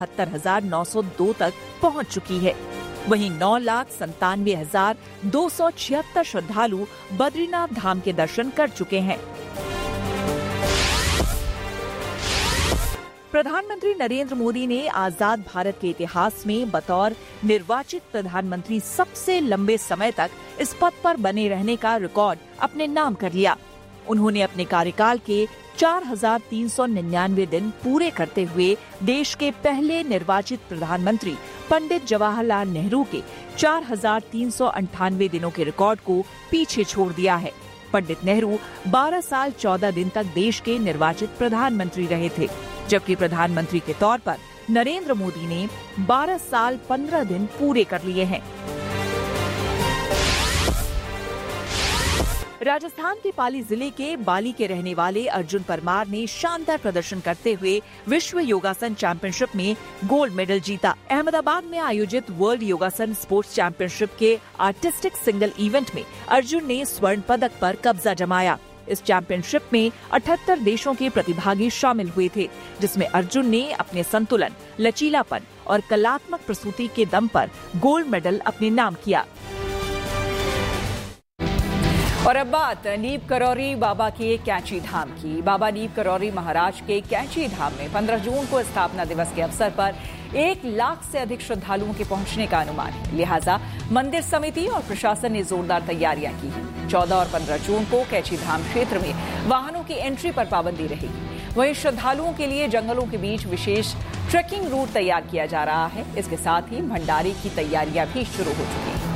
72,902 तक पहुंच चुकी है। वहीं 9,97,276 श्रद्धालु बद्रीनाथ धाम के दर्शन कर चुके हैं। प्रधानमंत्री नरेंद्र मोदी ने आजाद भारत के इतिहास में बतौर निर्वाचित प्रधानमंत्री सबसे लंबे समय तक इस पद पर बने रहने का रिकॉर्ड अपने नाम कर लिया। उन्होंने अपने कार्यकाल के 4,399 दिन पूरे करते हुए देश के पहले निर्वाचित प्रधानमंत्री पंडित जवाहरलाल नेहरू के 4,398 दिनों के रिकॉर्ड को पीछे छोड़ दिया है। पंडित नेहरू 12 साल 14 दिन तक देश के निर्वाचित प्रधानमंत्री रहे थे, जबकि प्रधानमंत्री के तौर पर नरेंद्र मोदी ने 12 साल 15 दिन पूरे कर लिए हैं। राजस्थान के पाली जिले के बाली के रहने वाले अर्जुन परमार ने शानदार प्रदर्शन करते हुए विश्व योगासन चैंपियनशिप में गोल्ड मेडल जीता। अहमदाबाद में आयोजित वर्ल्ड योगासन स्पोर्ट्स चैंपियनशिप के आर्टिस्टिक सिंगल इवेंट में अर्जुन ने स्वर्ण पदक पर कब्जा जमाया। इस चैंपियनशिप में 78 देशों के प्रतिभागी शामिल हुए थे, जिसमें अर्जुन ने अपने संतुलन, लचीलापन और कलात्मक प्रस्तुति के दम पर गोल्ड मेडल अपने नाम किया। और अब बात नीम करौरी बाबा के कैंची धाम की। बाबा नीम करौरी महाराज के कैंची धाम में 15 जून को स्थापना दिवस के अवसर पर 1 लाख से अधिक श्रद्धालुओं के पहुंचने का अनुमान है। लिहाजा मंदिर समिति और प्रशासन ने जोरदार तैयारियां की हैं। 14 और 15 जून को कैंची धाम क्षेत्र में वाहनों की एंट्री पर पाबंदी रहेगी। वहीं श्रद्धालुओं के लिए जंगलों के बीच विशेष ट्रेकिंग रूट तैयार किया जा रहा है। इसके साथ ही भंडारे की तैयारियां भी शुरू हो चुकी हैं।